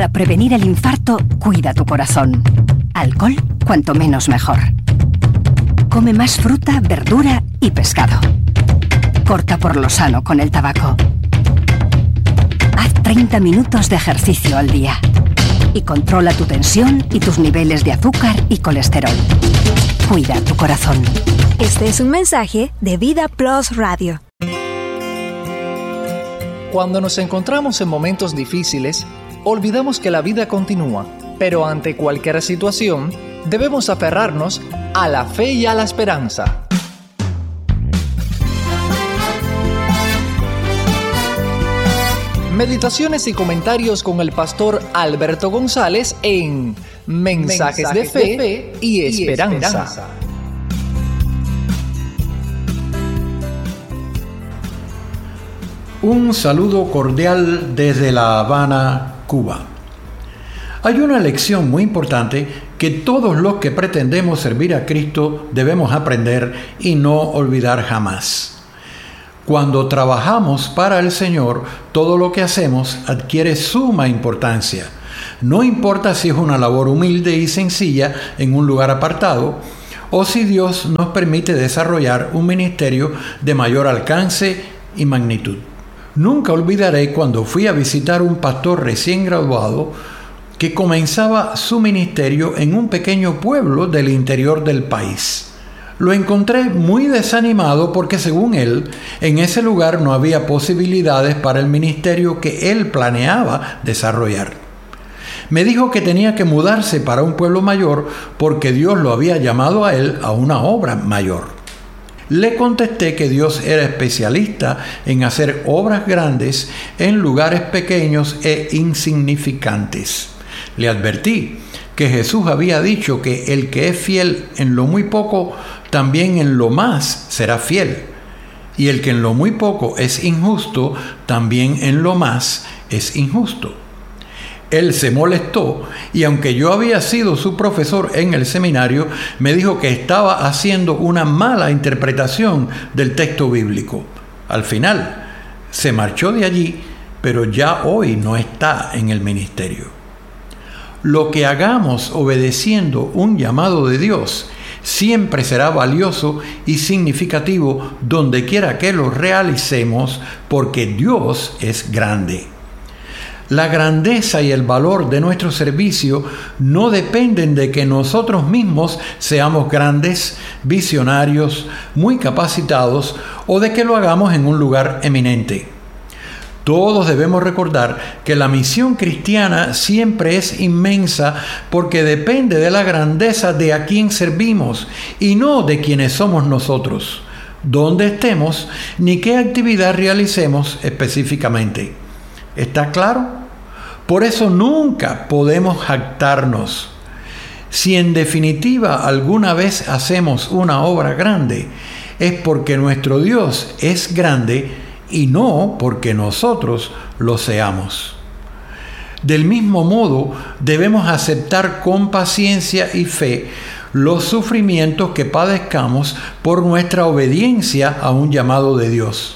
Para prevenir el infarto, cuida tu corazón. Alcohol, cuanto menos mejor. Come más fruta, verdura y pescado. Corta por lo sano con el tabaco. Haz 30 minutos de ejercicio al día. Y controla tu tensión y tus niveles de azúcar y colesterol. Cuida tu corazón. Este es un mensaje de Vida Plus Radio. Cuando nos encontramos en momentos difíciles, olvidamos que la vida continúa, pero ante cualquier situación, debemos aferrarnos a la fe y a la esperanza. Meditaciones y comentarios con el pastor Alberto González en Mensajes de Fe y Esperanza. Un saludo cordial desde La Habana, Cuba. Hay una lección muy importante que todos los que pretendemos servir a Cristo debemos aprender y no olvidar jamás. Cuando trabajamos para el Señor, todo lo que hacemos adquiere suma importancia. No importa si es una labor humilde y sencilla en un lugar apartado, o si Dios nos permite desarrollar un ministerio de mayor alcance y magnitud. Nunca olvidaré cuando fui a visitar un pastor recién graduado que comenzaba su ministerio en un pequeño pueblo del interior del país. Lo encontré muy desanimado porque, según él, en ese lugar no había posibilidades para el ministerio que él planeaba desarrollar. Me dijo que tenía que mudarse para un pueblo mayor porque Dios lo había llamado a él a una obra mayor. Le contesté que Dios era especialista en hacer obras grandes en lugares pequeños e insignificantes. Le advertí que Jesús había dicho que el que es fiel en lo muy poco, también en lo más será fiel. Y el que en lo muy poco es injusto, también en lo más es injusto. Él se molestó y aunque yo había sido su profesor en el seminario, me dijo que estaba haciendo una mala interpretación del texto bíblico. Al final, se marchó de allí, pero ya hoy no está en el ministerio. Lo que hagamos obedeciendo un llamado de Dios siempre será valioso y significativo donde quiera que lo realicemos, porque Dios es grande. La grandeza y el valor de nuestro servicio no dependen de que nosotros mismos seamos grandes, visionarios, muy capacitados o de que lo hagamos en un lugar eminente. Todos debemos recordar que la misión cristiana siempre es inmensa porque depende de la grandeza de a quien servimos y no de quienes somos nosotros, dónde estemos ni qué actividad realicemos específicamente. ¿Está claro? Por eso nunca podemos jactarnos. Si en definitiva alguna vez hacemos una obra grande, es porque nuestro Dios es grande y no porque nosotros lo seamos. Del mismo modo, debemos aceptar con paciencia y fe los sufrimientos que padezcamos por nuestra obediencia a un llamado de Dios.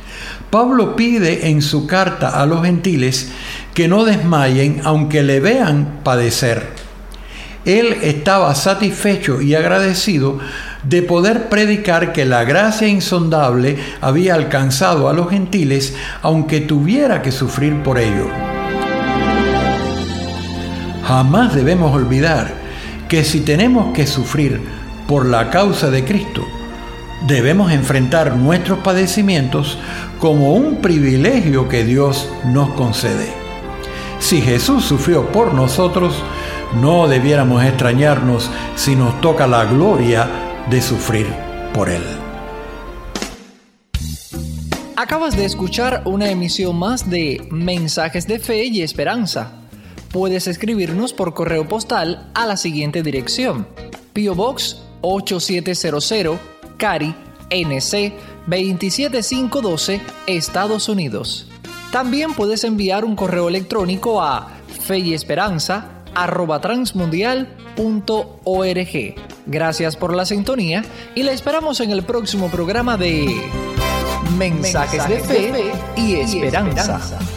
Pablo pide en su carta a los gentiles que no desmayen aunque le vean padecer. Él estaba satisfecho y agradecido de poder predicar que la gracia insondable había alcanzado a los gentiles aunque tuviera que sufrir por ello. Jamás debemos olvidar que si tenemos que sufrir por la causa de Cristo, debemos enfrentar nuestros padecimientos como un privilegio que Dios nos concede. Si Jesús sufrió por nosotros, no debiéramos extrañarnos si nos toca la gloria de sufrir por Él. Acabas de escuchar una emisión más de Mensajes de Fe y Esperanza. Puedes escribirnos por correo postal a la siguiente dirección: P.O. Box 8700, Cary, NC 27512, Estados Unidos. También puedes enviar un correo electrónico a feyesperanza@transmundial.org. Gracias por la sintonía y la esperamos en el próximo programa de Mensajes de Fe y Esperanza.